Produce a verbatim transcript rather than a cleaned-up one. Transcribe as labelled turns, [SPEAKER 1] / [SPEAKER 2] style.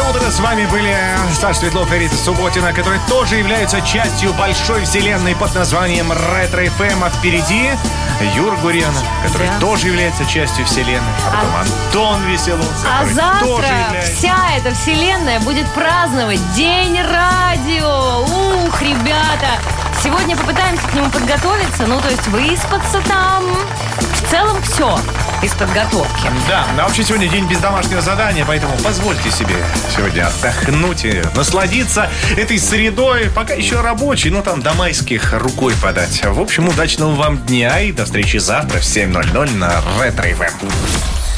[SPEAKER 1] утро. С вами были Саша Светлов и Рита Субботина, которые тоже являются частью большой вселенной под названием Ретро эф эм. А впереди Юр Гурьянов, который да. тоже является частью вселенной. А потом а... Антон Веселов,
[SPEAKER 2] а
[SPEAKER 1] который
[SPEAKER 2] завтра
[SPEAKER 1] тоже является...
[SPEAKER 2] вся эта вселенная будет праздновать День радио. Ух, ребята! Сегодня попытаемся к нему подготовиться. Ну, то есть выспаться там. В целом все из подготовки.
[SPEAKER 1] Да, а вообще сегодня день без домашнего задания, поэтому позвольте себе сегодня отдохнуть и насладиться этой средой, пока еще рабочей, но там до майских рукой подать. В общем, удачного вам дня и до встречи завтра в семь ноль ноль на Ретро эф эм.